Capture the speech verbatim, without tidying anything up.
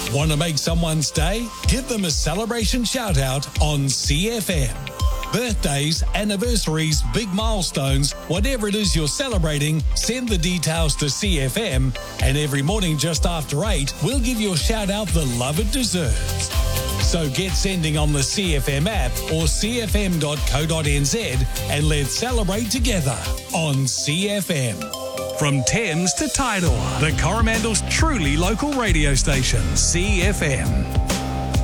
Want to make someone's day? Give them a celebration shout out on C F M. Birthdays, anniversaries, big milestones, whatever it is you're celebrating, send the details to C F M, and every morning just after eight, we'll give your shout out the love it deserves. So get sending on the C F M app or c f m dot co dot n z and let's celebrate together on C F M. From Thames to Tidal, the Coromandel's truly local radio station, C F M.